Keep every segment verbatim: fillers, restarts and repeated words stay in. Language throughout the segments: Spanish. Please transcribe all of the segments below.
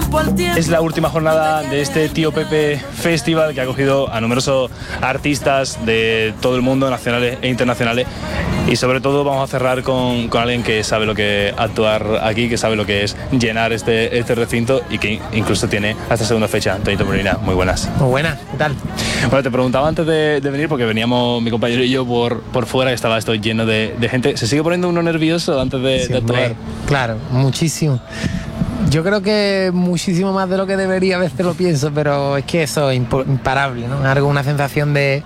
Es la última jornada de este Tío Pepe Festival que ha acogido a numerosos artistas de todo el mundo, nacionales e internacionales. Y sobre todo vamos a cerrar con, con alguien que sabe lo que es actuar aquí, que sabe lo que es llenar este, este recinto y que incluso tiene hasta segunda fecha. Antonito Molina, muy buenas. Muy buenas, ¿qué tal? Bueno, te preguntaba antes de, de venir, porque veníamos mi compañero y yo por, por fuera, que estaba esto lleno de, de gente. ¿Se sigue poniendo uno nervioso antes de, sí, de actuar? Hombre, claro, muchísimo. Yo creo que muchísimo más de lo que debería, a veces lo pienso, pero es que eso es imparable, ¿no? Algo, una sensación de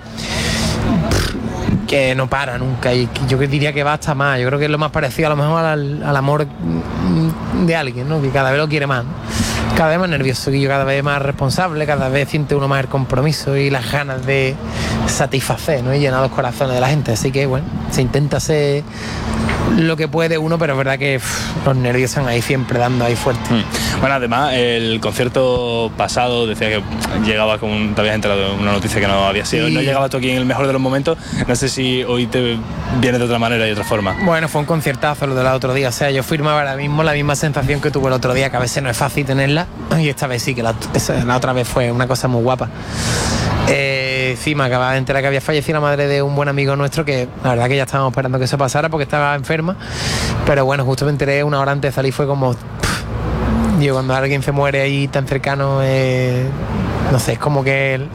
que no para nunca, y yo diría que va hasta más. Yo creo que es lo más parecido a lo mejor al, al amor de alguien, ¿no? Que cada vez lo quiere más, ¿no? Cada vez más nervioso, y yo cada vez más responsable, cada vez siente uno más el compromiso y las ganas de satisfacer, ¿no? Y llenar los corazones de la gente. Así que bueno, se intenta ser lo que puede uno, pero es verdad que uff, los nervios están ahí siempre dando ahí fuerte. Mm. Bueno, además el concierto pasado decía que llegaba con, te habías enterado de una noticia que no había sido, sí. No llegabas tú aquí en el mejor de los momentos. No sé si hoy te viene de otra manera y de otra forma. Bueno, fue un conciertazo lo del otro día. O sea, yo firmaba ahora mismo la misma sensación que tuve el otro día, que a veces no es fácil tenerla, y esta vez sí, que la, la otra vez fue una cosa muy guapa. Eh, sí, me acababa de enterar que había fallecido la madre de un buen amigo nuestro, que la verdad que ya estábamos esperando que eso pasara porque estaba enferma, pero bueno, justo me enteré una hora antes de salir. Fue como pff, digo, cuando alguien se muere ahí tan cercano, eh, no sé, es como que el,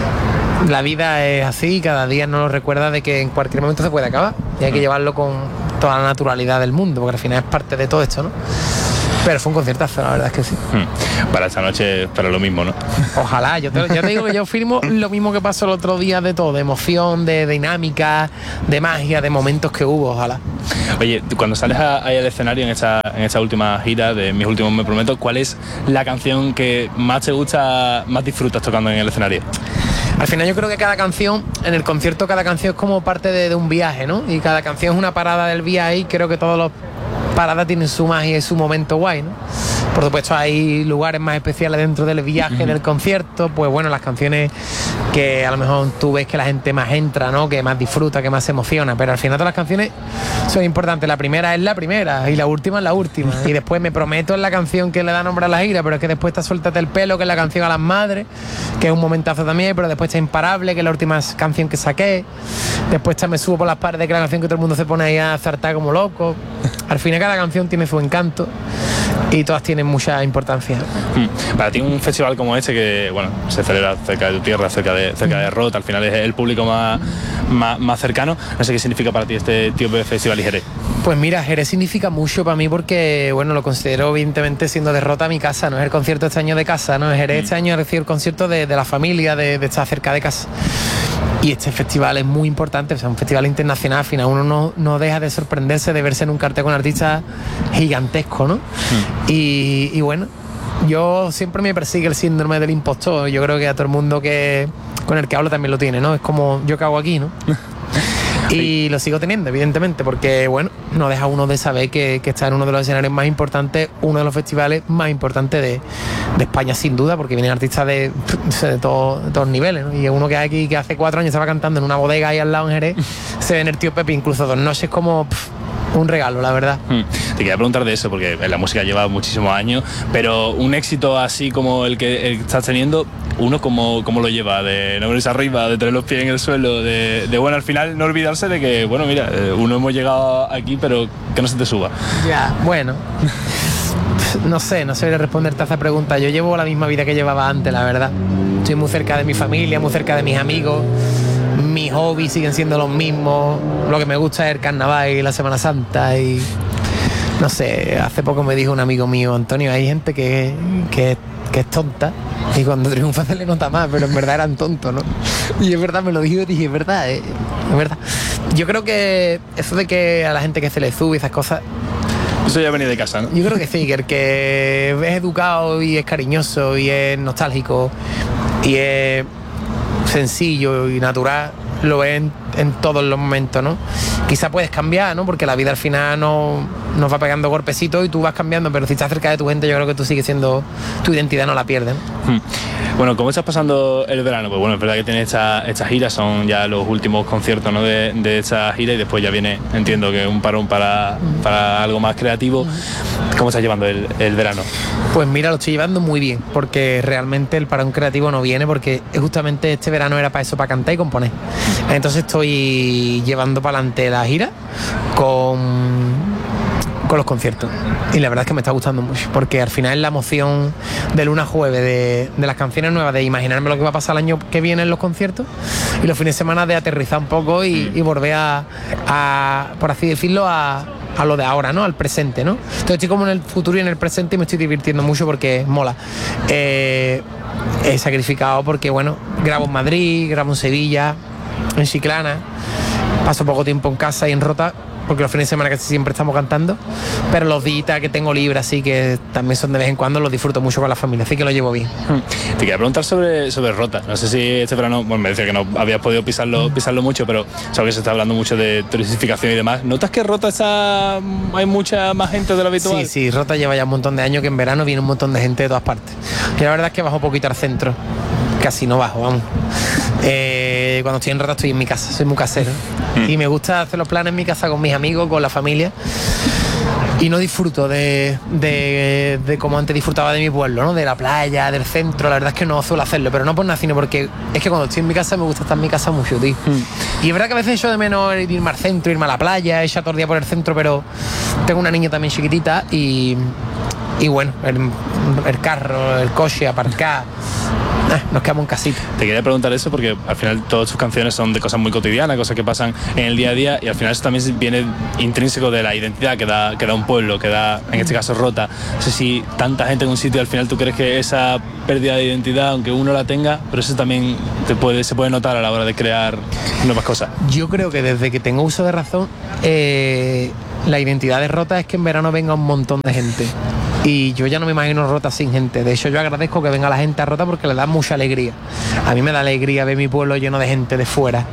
la vida es así, cada día nos lo recuerda de que en cualquier momento se puede acabar y hay que llevarlo con toda la naturalidad del mundo, porque al final es parte de todo esto, ¿no? Pero fue un conciertazo, la verdad es que sí. Para esta noche, para lo mismo, ¿no? Ojalá, yo te, yo te digo que yo firmo lo mismo que pasó el otro día, de todo, de emoción, de dinámica, de magia, de momentos que hubo, ojalá. Oye, cuando sales ahí al escenario en esta, en esta última gira de Mis Últimos Me Prometo, ¿cuál es la canción que más te gusta, más disfrutas tocando en el escenario? Al final yo creo que cada canción, en el concierto cada canción es como parte de, de un viaje, ¿no? Y cada canción es una parada del viaje, y creo que todos los paradas tienen su magia y su momento guay, ¿no? Por supuesto hay lugares más especiales dentro del viaje, uh-huh. En el concierto, pues bueno, las canciones que a lo mejor tú ves que la gente más entra, ¿no? Que más disfruta, que más se emociona, pero al final todas las canciones son importantes. La primera es la primera y la última es la última, y después Me Prometo es la canción que le da nombre a la gira, pero es que después está Suéltate el Pelo, que es la canción a las madres, que es un momentazo también, pero después está Imparable, que es la última canción que saqué, después está Me Subo por las Paredes, que es la canción que todo el mundo se pone ahí a zartar como loco. Al final cada canción tiene su encanto y todas tienen mucha importancia. Para ti un festival como este, que bueno, se celebra cerca de tu tierra, cerca de, cerca de Rota, al final es el público más, más, más cercano, no sé qué significa para ti este tipo de festival y Jerez. Pues mira, Jerez significa mucho para mí porque, bueno, lo considero evidentemente siendo de Rota mi casa, no es el concierto este año de casa, no es Jerez mm. este año, es decir, el concierto de, de la familia, de, de estar cerca de casa. Y este festival es muy importante, o sea, un festival internacional. Al final uno no, no deja de sorprenderse de verse en un cartel con artistas gigantescos, ¿no? Mm. Y, y bueno, yo siempre me persigue el síndrome del impostor. Yo creo que a todo el mundo que con el que hablo también lo tiene, ¿no? Es como, ¿yo qué hago aquí, no? Y lo sigo teniendo, evidentemente, porque bueno, no deja uno de saber que, que está en uno de los escenarios más importantes, uno de los festivales más importantes de, de España, sin duda, porque vienen artistas de, de, todo, de todos niveles, ¿no? Y uno que aquí, que hace cuatro años estaba cantando en una bodega ahí al lado en Jerez, se ve en el Tío Pepe incluso dos noches como pff, un regalo, la verdad. Hmm. Te quería preguntar de eso, porque la música lleva muchísimos años, pero un éxito así como el que, el que estás teniendo, uno cómo, cómo lo lleva, de no verse arriba, de tener los pies en el suelo, de, de bueno, al final no olvidarse de que, bueno, mira, uno hemos llegado aquí, pero que no se te suba. Ya, bueno. No sé, no sé responderte a esa pregunta. Yo llevo la misma vida que llevaba antes, la verdad. Estoy muy cerca de mi familia, muy cerca de mis amigos. Mis hobbies siguen siendo los mismos. Lo que me gusta es el carnaval y la Semana Santa. Y no sé, hace poco me dijo un amigo mío, Antonio, hay gente que, que, que es tonta y cuando triunfa se le nota más, pero en verdad eran tontos, ¿no? Y es verdad, me lo dijo y dije, es verdad, eh, es verdad. Yo creo que eso de que a la gente que se le sube esas cosas, eso ya venía de casa, ¿no? Yo creo que sí, que el que es educado y es cariñoso y es nostálgico y es sencillo y natural, lo ves en, en todos los momentos, ¿no? Quizá puedes cambiar, ¿no? Porque la vida al final no, nos va pegando golpecitos y tú vas cambiando, pero si estás cerca de tu gente, yo creo que tú sigues siendo, tu identidad no la pierdes, ¿no? Hmm. Bueno, ¿cómo estás pasando el verano? Pues bueno, es verdad que tienes esta, esta gira, son ya los últimos conciertos, ¿no? de, de esta gira y después ya viene, entiendo que un parón para, para algo más creativo. ¿Cómo estás llevando el, el verano? Pues mira, lo estoy llevando muy bien, porque realmente el parón creativo no viene, porque justamente este verano era para eso, para cantar y componer. Entonces estoy llevando para adelante la gira con... con los conciertos y la verdad es que me está gustando mucho porque al final es la emoción de lunes a jueves de, de las canciones nuevas, de imaginarme lo que va a pasar el año que viene en los conciertos y los fines de semana de aterrizar un poco y, y volver a, a, por así decirlo, a, a lo de ahora, ¿no? Al presente, ¿no? Entonces estoy como en el futuro y en el presente y me estoy divirtiendo mucho porque mola. Eh, he sacrificado porque, bueno, grabo en Madrid, grabo en Sevilla, en Chiclana, paso poco tiempo en casa y en Rota, porque los fines de semana casi siempre estamos cantando, pero los días que tengo libre, así que también son de vez en cuando, los disfruto mucho con la familia, así que lo llevo bien. Te quería preguntar sobre, sobre Rota, no sé si este verano, bueno, me decía que no habías podido pisarlo, pisarlo mucho, pero sabes que se está hablando mucho de turistificación y demás. ¿Notas que Rota está, hay mucha más gente de lo habitual? Sí, sí, Rota lleva ya un montón de años que en verano viene un montón de gente de todas partes. Y la verdad es que bajo un poquito al centro, casi no bajo, vamos. Eh, cuando estoy en Rota estoy en mi casa, soy muy casero mm. y me gusta hacer los planes en mi casa con mis amigos, con la familia y no disfruto de, de, de como antes disfrutaba de mi pueblo, ¿no? De la playa, del centro. La verdad es que no suelo hacerlo, pero no por nada, sino porque es que cuando estoy en mi casa me gusta estar en mi casa mucho, tío. Mm. Y es verdad que a veces echo de menos irme al centro, irme a la playa, echar todo el día por el centro, pero tengo una niña también chiquitita y, y bueno, el, el carro, el coche, aparcar, nos quedamos en casita. Te quería preguntar eso porque al final todas tus canciones son de cosas muy cotidianas, cosas que pasan en el día a día y al final eso también viene intrínseco de la identidad que da, que da un pueblo, que da, en este caso, Rota. No sé si tanta gente en un sitio, al final tú crees que esa pérdida de identidad, aunque uno la tenga, pero eso también te puede, se puede notar a la hora de crear nuevas cosas. Yo creo que desde que tengo uso de razón, eh, la identidad de Rota es que en verano venga un montón de gente. Y yo ya no me imagino Rota sin gente. De hecho, yo agradezco que venga la gente a Rota porque le da mucha alegría. A mí me da alegría ver mi pueblo lleno de gente de fuera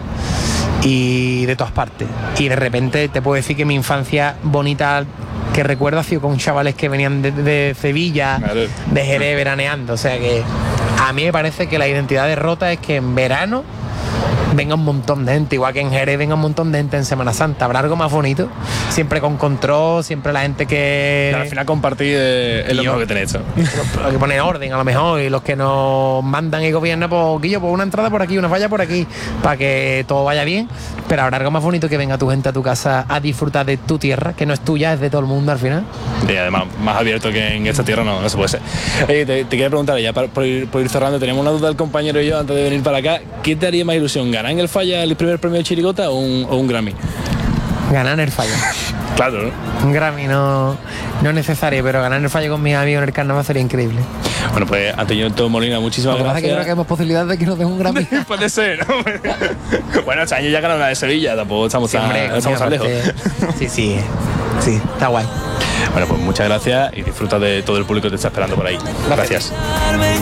y de todas partes. Y de repente te puedo decir que mi infancia bonita que recuerdo ha sido con chavales que venían de, de Sevilla, de Jerez, veraneando. O sea que a mí me parece que la identidad de Rota es que en verano venga un montón de gente, igual que en Jerez venga un montón de gente en Semana Santa. Habrá algo más bonito, siempre con control, siempre la gente que... Claro, al final compartir eh, es lo mejor que tenéis hecho. Hay que poner orden a lo mejor, y los que nos mandan y gobiernan, pues Guillo, pues una entrada por aquí, una falla por aquí, para que todo vaya bien, pero habrá algo más bonito que venga tu gente a tu casa a disfrutar de tu tierra, que no es tuya, es de todo el mundo al final. Y además, más abierto que en esta tierra no, no se puede ser. Oye, te, te quería preguntar, ya por ir, por ir cerrando, teníamos una duda el compañero y yo antes de venir para acá, ¿qué te haría más ilusión? ¿Ganar en el Falla el primer premio de Chirigota o un, o un Grammy? Ganar en el Falla. Claro, ¿no? Un Grammy no, no es necesario, pero ganar en el Falla con mis amigos en el carnaval sería increíble. Bueno, pues Antonio Molina, muchísimas Lo que gracias. pasa es que creo que hay más posibilidades de que nos den un Grammy. Puede ser, ¿no? Bueno, este año ya ganaron la de Sevilla, tampoco estamos, sí, tan, hombre, estamos tan lejos. Sí, sí, sí, está guay. Bueno, pues muchas gracias y disfruta de todo el público que te está esperando por ahí. Gracias. gracias.